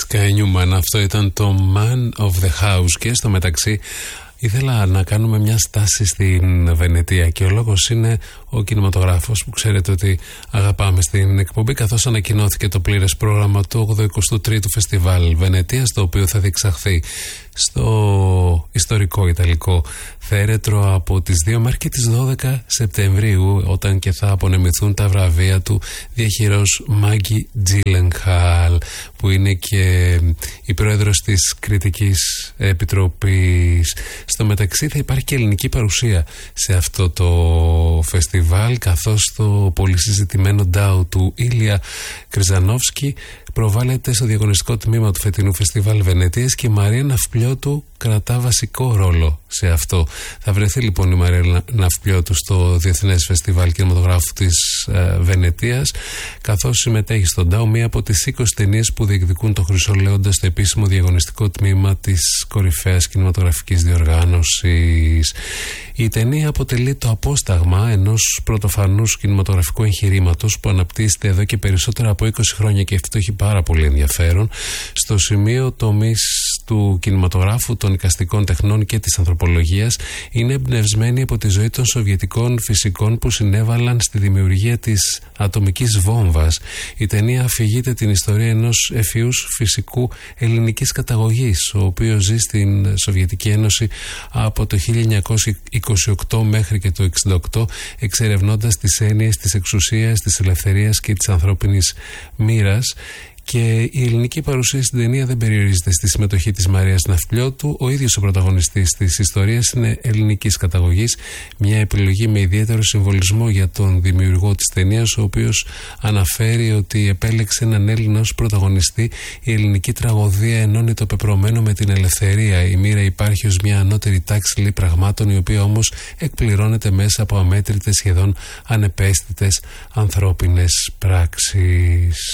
Sky Newman. Αυτό ήταν το Man of the House. Και στο μεταξύ ήθελα να κάνουμε μια στάση στην Βενετία και ο λόγος είναι ο κινηματογράφος που ξέρετε ότι αγαπάμε στην εκπομπή, καθώς ανακοινώθηκε το πλήρες πρόγραμμα του 83ου Φεστιβάλ Βενετίας, το οποίο θα διεξαχθεί στο ιστορικό Ιταλικό Θέρετρο από τις 2 μέχρι και τις 12 Σεπτεμβρίου, όταν και θα απονεμηθούν τα βραβεία του διαχειρός Μάγκη Τζίλενχαλ, που είναι και η πρόεδρος της Κριτικής Επιτροπής. Στο μεταξύ θα υπάρχει και ελληνική παρουσία σε αυτό το φεστιβάλ, καθώς το πολύ συζητημένο ντάου του Ήλια Κρυζανόφσκι προβάλλεται στο διαγωνιστικό τμήμα του φετινού Φεστιβάλ Βενετίας και η Μαρία Ναυπλιώτου κρατά βασικό ρόλο σε αυτό. Θα βρεθεί λοιπόν η Μαρία Ναυπλιώτου στο Διεθνές Φεστιβάλ Κινηματογράφου της Βενετίας, καθώς συμμετέχει στον ντάου, μία από τις 20 ταινίες που διεκδικούν το Χρυσό Λέοντα στο επίσημο διαγωνιστικό τμήμα της κορυφαίας κινηματογραφικής διοργάνωσης. Η ταινία αποτελεί το απόσταγμα ενός πρωτοφανούς κινηματογραφικού εγχειρήματος που αναπτύσσεται εδώ και περισσότερα από 20 χρόνια, και αυτό έχει πάρα πολύ ενδιαφέρον. Στο σημείο τομής του κινηματογράφου, των εικαστικών τεχνών και της ανθρωπολογίας είναι εμπνευσμένη από τη ζωή των σοβιετικών φυσικών που συνέβαλαν στη δημιουργία της ατομικής βόμβας. Η ταινία αφηγείται την ιστορία ενός ευφυούς φυσικού ελληνικής καταγωγής, ο οποίος ζει στην Σοβιετική Ένωση από το 1928 μέχρι και το 1968, εξερευνώντας τις έννοιες της εξουσίας, της ελευθερίας και της ανθρώπινης μοίρας. Και η ελληνική παρουσία στην ταινία δεν περιορίζεται στη συμμετοχή της Μαρίας Ναυπλιώτου. Ο ίδιος ο πρωταγωνιστής της ιστορίας είναι ελληνικής καταγωγής, μια επιλογή με ιδιαίτερο συμβολισμό για τον δημιουργό της ταινίας, ο οποίος αναφέρει ότι επέλεξε έναν Έλληνα ως πρωταγωνιστή. Η ελληνική τραγωδία ενώνει το πεπρωμένο με την ελευθερία. Η μοίρα υπάρχει ως μια ανώτερη τάξη, λέει, πραγμάτων, η οποία όμως εκπληρώνεται μέσα από αμέτρητες, σχεδόν ανεπαίσθητες ανθρώπινες πράξεις.